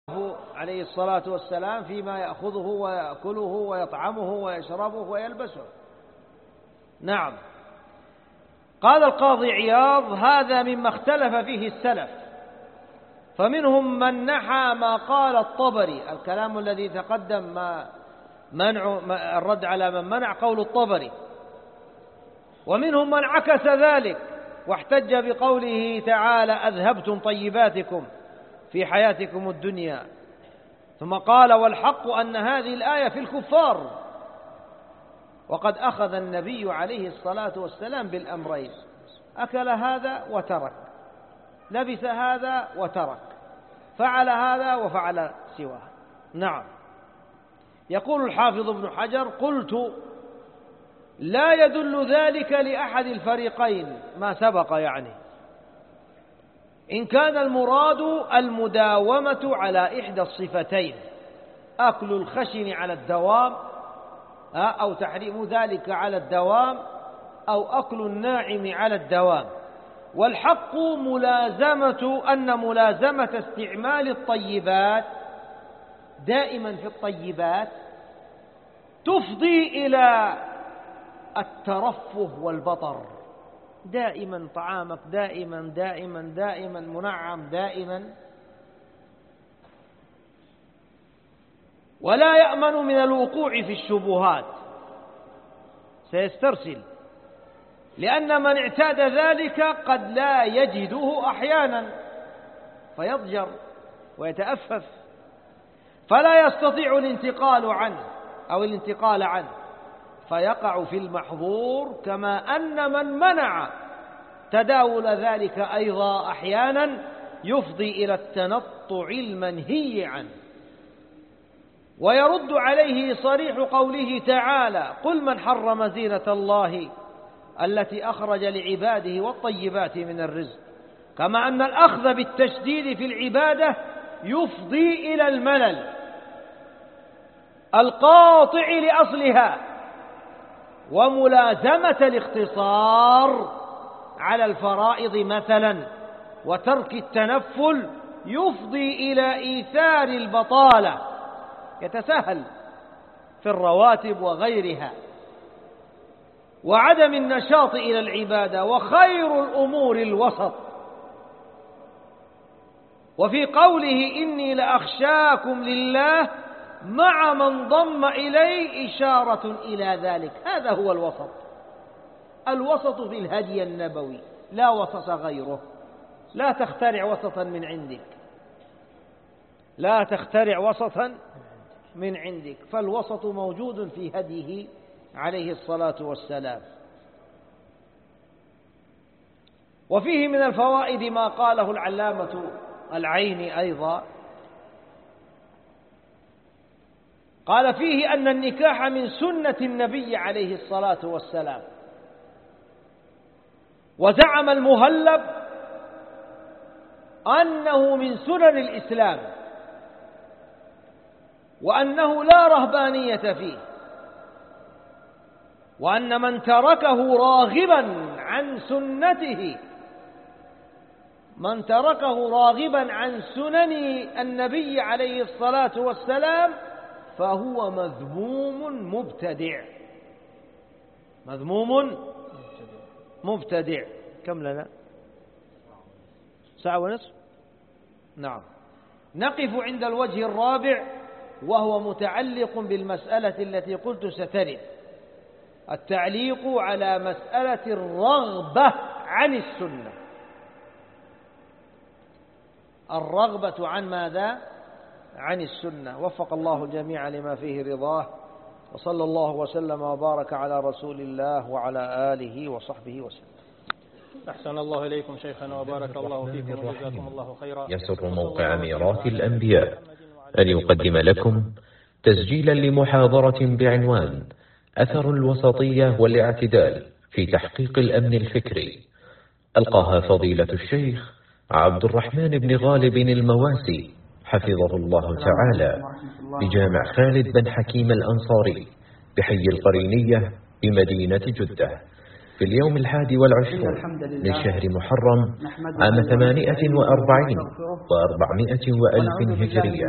عليه الصلاة والسلام فيما يأخذه ويأكله ويطعمه ويشربه ويلبسه. نعم. قال القاضي عياض: هذا مما اختلف فيه السلف، فمنهم من نحى ما قال الطبري، الكلام الذي تقدم الرد على من منع قول الطبري، ومنهم من عكس ذلك واحتج بقوله تعالى: أذهبتم طيباتكم في حياتكم الدنيا، ثم قال: والحق أن هذه الآية في الكفار، وقد أخذ النبي عليه الصلاة والسلام بالأمرين، أكل هذا وترك، لبس هذا وترك، فعل هذا وفعل سواه. نعم. يقول الحافظ ابن حجر: قلت: لا يدل ذلك لأحد الفريقين، ما سبق يعني، إن كان المراد المداومة على إحدى الصفتين، أكل الخشن على الدوام أو تحريم ذلك على الدوام، أو أكل الناعم على الدوام. والحق أن ملازمة استعمال الطيبات دائما في الطيبات تفضي إلى الترفه والبطر، دائما طعامك دائما دائما دائما منعم دائما، ولا يأمن من الوقوع في الشبهات، سيسترسل، لأن من اعتاد ذلك قد لا يجده أحيانا فيضجر ويتأفف، فلا يستطيع الانتقال عنه فيقع في المحظور، كما أن من منع تداول ذلك أيضا أحيانا يفضي إلى التنطع المنهي عنه. ويرد عليه صريح قوله تعالى: قل من حرم زينة الله التي أخرج لعباده والطيبات من الرزق، كما أن الأخذ بالتشديد في العبادة يفضي إلى الملل القاطع لأصلها، وملازمة الاختصار على الفرائض مثلا وترك التنفل يفضي إلى إيثار البطالة، يتساهل في الرواتب وغيرها، وعدم النشاط إلى العبادة، وخير الأمور الوسط. وفي قوله: إني لأخشاكم لله مع من ضم إليه إشارة إلى ذلك، هذا هو الوسط. الوسط في الهدي النبوي، لا وسط غيره، لا تخترع وسطا من عندك، لا تخترع وسطا من عندك، فالوسط موجود في هديه عليه الصلاة والسلام. وفيه من الفوائد ما قاله العلامة العيني أيضا، قال فيه أن النكاح من سنة النبي عليه الصلاة والسلام، وزعم المهلب أنه من سنن الإسلام، وأنه لا رهبانية فيه، وأن من تركه راغبا عن سنن النبي عليه الصلاة والسلام فهو مذموم مبتدع. كم لنا؟ ساعة ونصف. نعم. نقف عند الوجه الرابع، وهو متعلق بالمسألة التي قلت سترد، التعليق على مسألة الرغبة عن السنة. الرغبة عن ماذا؟ عن السنة. وفق الله الجميع لما فيه رضاه، وصلى الله وسلم وبارك على رسول الله وعلى آله وصحبه وسلم. أحسن الله إليكم شيخنا وبارك الله فيكم وجزاكم الله خيرا. يسر موقع ميراث الأنبياء أن يقدم لكم تسجيلا لمحاضرة بعنوان: أثر الوسطية والاعتدال في تحقيق الأمن الفكري، ألقاها فضيلة الشيخ عبد الرحمن بن غالب المواسي حفظه الله تعالى بجامع خالد بن حكيم الأنصاري بحي القرينية بمدينة جدة، في اليوم 21 من شهر محرم عام 48 و400 هجرية.